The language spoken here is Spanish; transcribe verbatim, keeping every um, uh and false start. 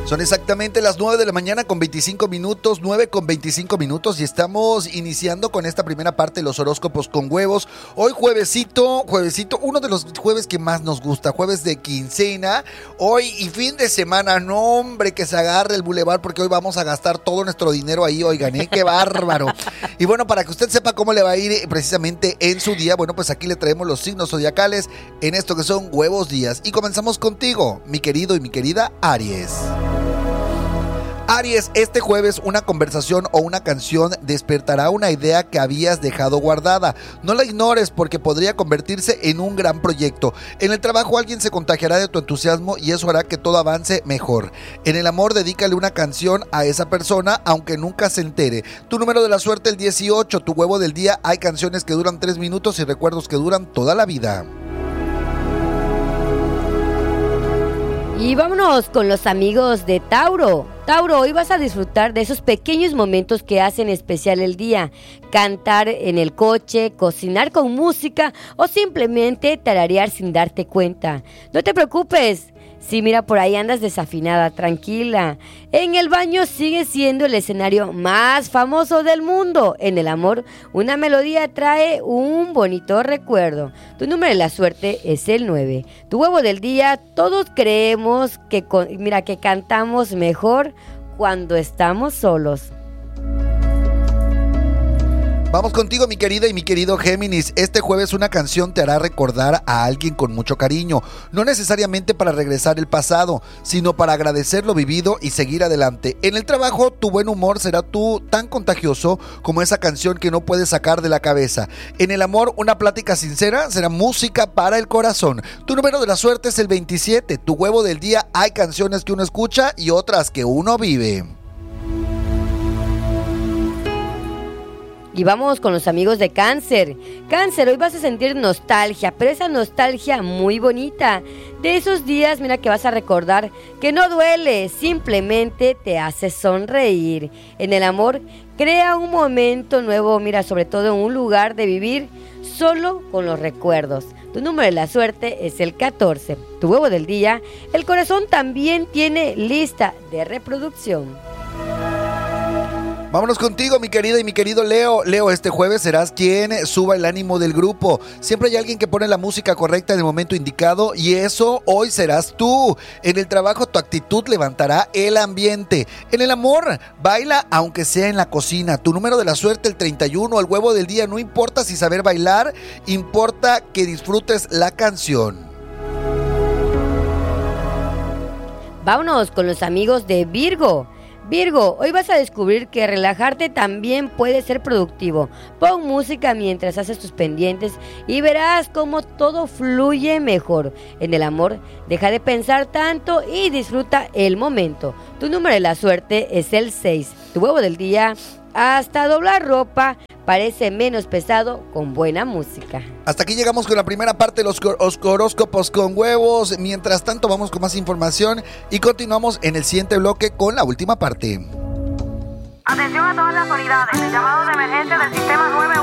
Son exactamente las nueve de la mañana con veinticinco minutos, nueve con veinticinco minutos y estamos iniciando con esta primera parte de los horóscopos con huevos. Hoy juevesito, juevesito, uno de los jueves que más nos gusta, jueves de quincena, hoy y fin de semana, no hombre, que se agarre el bulevar porque hoy vamos a gastar todo nuestro dinero ahí, oigan, ¿eh? ¡Qué bárbaro! Y bueno, para que usted sepa cómo le va a ir precisamente en su día, bueno, pues aquí le traemos los signos zodiacales en esto que son huevos días. Y comenzamos contigo, mi querido y mi querida Aries. Aries, este jueves una conversación o una canción despertará una idea que habías dejado guardada. No la ignores porque podría convertirse en un gran proyecto. En el trabajo alguien se contagiará de tu entusiasmo y eso hará que todo avance mejor. En el amor dedícale una canción a esa persona aunque nunca se entere. Tu número de la suerte el dieciocho, tu huevo del día, hay canciones que duran tres minutos y recuerdos que duran toda la vida. Y vámonos con los amigos de Tauro. Tauro, hoy vas a disfrutar de esos pequeños momentos que hacen especial el día. Cantar en el coche, cocinar con música o simplemente tararear sin darte cuenta. No te preocupes. Sí, mira, por ahí andas desafinada, tranquila. En el baño sigue siendo el escenario más famoso del mundo. En el amor, una melodía trae un bonito recuerdo. Tu número de la suerte es el nueve. Tu huevo del día, todos creemos que, mira, que cantamos mejor cuando estamos solos. Vamos contigo, mi querida y mi querido Géminis. Este jueves una canción te hará recordar a alguien con mucho cariño. No necesariamente para regresar el pasado, sino para agradecer lo vivido y seguir adelante. En el trabajo, tu buen humor será tú tan contagioso como esa canción que no puedes sacar de la cabeza. En el amor, una plática sincera será música para el corazón. Tu número de la suerte es el veintisiete. Tu huevo del día, hay canciones que uno escucha y otras que uno vive. Y vamos con los amigos de Cáncer. Cáncer, hoy vas a sentir nostalgia, pero esa nostalgia muy bonita. De esos días, mira que vas a recordar que no duele, simplemente te hace sonreír. En el amor, crea un momento nuevo, mira, sobre todo en un lugar de vivir solo con los recuerdos. Tu número de la suerte es el catorce. Tu huevo del día, el corazón también tiene lista de reproducción. Vámonos contigo, mi querida y mi querido Leo. Leo, este jueves serás quien suba el ánimo del grupo. Siempre hay alguien que pone la música correcta en el momento indicado y eso hoy serás tú. En el trabajo tu actitud levantará el ambiente. En el amor, baila aunque sea en la cocina. Tu número de la suerte el treinta y uno, el huevo del día. No importa si saber bailar, importa que disfrutes la canción. Vámonos con los amigos de Virgo. Virgo, hoy vas a descubrir que relajarte también puede ser productivo. Pon música mientras haces tus pendientes y verás cómo todo fluye mejor. En el amor, deja de pensar tanto y disfruta el momento. Tu número de la suerte es el seis. Tu huevo del día, hasta doblar ropa parece menos pesado con buena música. Hasta aquí llegamos con la primera parte de los horóscopos con huevos. Mientras tanto vamos con más información y continuamos en el siguiente bloque con la última parte. Atención a todas las unidades. El llamado de emergencia del sistema nueve.